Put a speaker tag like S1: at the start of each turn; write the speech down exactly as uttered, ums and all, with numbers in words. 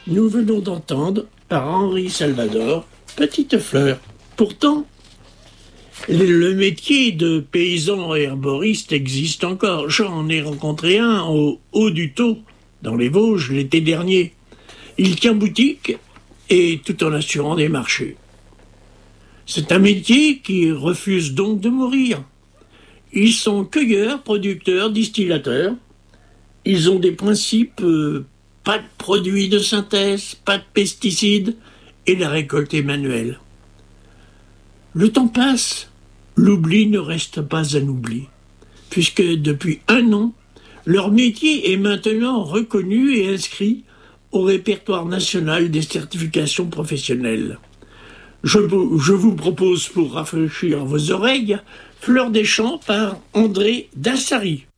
S1: Nous venons d'entendre, par Henri Salvador, Petite fleur. Pourtant, le métier de paysan herboriste existe encore. J'en ai rencontré un au Haut du Taux, dans les Vosges, l'été dernier. Il tient boutique et tout en assurant des marchés. C'est un métier qui refuse donc de mourir. Ils sont cueilleurs, producteurs, distillateurs. Ils ont des principes, euh, pas de produits de synthèse, pas de pesticides et la récolte est manuelle. Le temps passe, l'oubli ne reste pas un oubli, puisque depuis un an, leur métier est maintenant reconnu et inscrit au répertoire national des certifications professionnelles. Je vous, je vous propose, pour rafraîchir vos oreilles, Fleur des Champs par André Dassary.